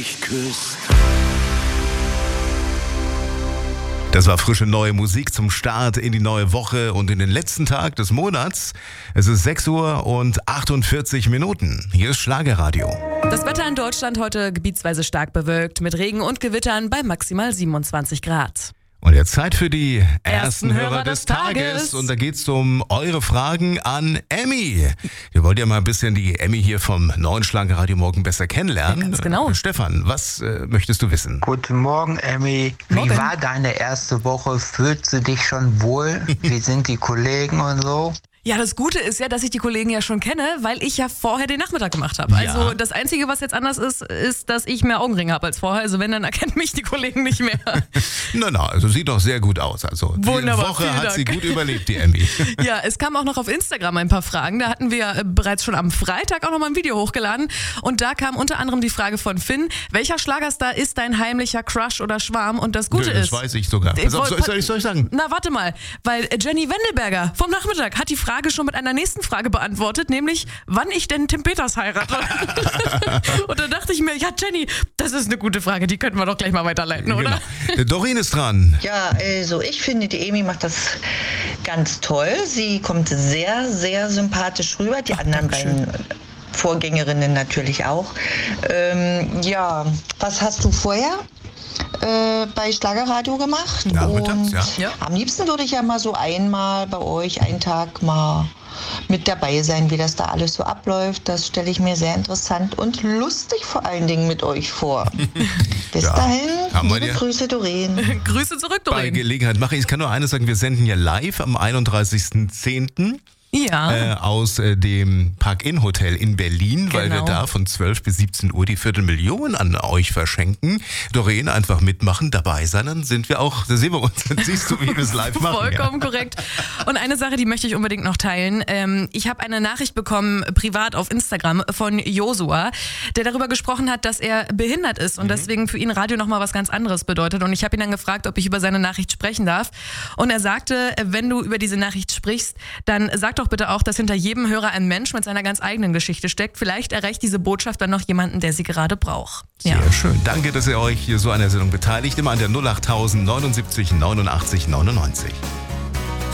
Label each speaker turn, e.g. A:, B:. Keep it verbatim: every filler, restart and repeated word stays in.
A: mich küsst.
B: Das war frische neue Musik zum Start in die neue Woche und in den letzten Tag des Monats. Es ist sechs Uhr und achtundvierzig Minuten. Hier ist Schlagerradio.
C: Das Wetter in Deutschland heute gebietsweise stark bewölkt mit Regen und Gewittern bei maximal siebenundzwanzig Grad.
B: Und jetzt Zeit für die ersten,
C: Ersten
B: Hörer,
C: Hörer
B: des
C: des
B: Tages.
C: Tages.
B: Und da geht's um eure Fragen an Emmy. Wir wollt ja mal ein bisschen die Emmy hier vom neuen Schlagerradio Morgen besser kennenlernen.
C: Ja, ganz genau.
B: Äh, Stefan, was äh, möchtest du wissen?
D: Guten Morgen, Emmy. Wie
C: Morgen.
D: war deine erste Woche? Fühlst du dich schon wohl? Wie sind die Kollegen und so?
C: Ja, das Gute ist ja, dass ich die Kollegen ja schon kenne, weil ich ja vorher den Nachmittag gemacht habe.
B: Ja.
C: Also das Einzige, was jetzt anders ist, ist, dass ich mehr Augenringe habe als vorher. Also wenn, dann erkennen mich die Kollegen nicht mehr.
B: Na, na, also sieht doch sehr gut aus. Also die
C: Wunderbar,
B: Woche
C: vielen
B: hat
C: Dank.
B: sie gut überlebt, die Emmy.
C: Ja, es kam auch noch auf Instagram ein paar Fragen. Da hatten wir äh, bereits schon am Freitag auch noch mal ein Video hochgeladen. Und da kam unter anderem die Frage von Finn: Welcher Schlagerstar ist dein heimlicher Crush oder Schwarm? Und das Gute
B: Nö, das
C: ist...
B: weiß ich sogar. Pass auf, soll, soll, ich, soll ich sagen?
C: Na, warte mal, weil Jenny Wendelberger vom Nachmittag hat die Frage schon mit einer nächsten Frage beantwortet, nämlich, wann ich denn Tim Peters heirate. Und da dachte ich mir, ja Jenny, das ist eine gute Frage, die könnten wir doch gleich mal weiterleiten, oder?
B: Genau. Doreen ist dran.
E: Ja, also ich finde, die Emi macht das ganz toll. Sie kommt sehr, sehr sympathisch rüber. Die anderen beiden Vorgängerinnen natürlich auch. Ähm, ja, was hast du vorher äh, bei Schlagerradio gemacht?
B: Nachmittags,
E: Und
B: ja.
C: Ja.
E: am liebsten würde ich ja mal so einmal bei euch einen Tag mal mit dabei sein, wie das da alles so abläuft. Das stelle ich mir sehr interessant und lustig vor allen Dingen mit euch vor. Bis
B: Ja,
E: dahin,
B: haben wir
E: liebe
B: dir.
E: Grüße, Doreen.
C: Grüße zurück,
B: Bei
C: Doreen.
B: Gelegenheit mache ich, ich kann nur eines sagen, wir senden ja live am einunddreißigsten zehnten
C: Ja.
B: Äh, aus äh, dem Park-In-Hotel in Berlin, weil wir
C: Genau.
B: da von zwölf bis siebzehn Uhr die Viertelmillion an euch verschenken. Doreen, einfach mitmachen, dabei sein, dann sind wir auch, da sehen wir uns, dann siehst du, wie wir es live machen.
C: Vollkommen korrekt. Und eine Sache, die möchte ich unbedingt noch teilen. Ähm, ich habe eine Nachricht bekommen, privat auf Instagram, von Josua, der darüber gesprochen hat, dass er behindert ist und deswegen für ihn Radio nochmal was ganz anderes bedeutet. Und ich habe ihn dann gefragt, ob ich über seine Nachricht sprechen darf. Und er sagte, wenn du über diese Nachricht sprichst, dann sag doch bitte auch, dass hinter jedem Hörer ein Mensch mit seiner ganz eigenen Geschichte steckt. Vielleicht erreicht diese Botschaft dann noch jemanden, der sie gerade braucht.
B: Ja. Sehr schön. Danke, dass ihr euch hier so an der Sendung beteiligt. Immer an der null acht null null neunundsiebzig neunundachtzig neunundneunzig.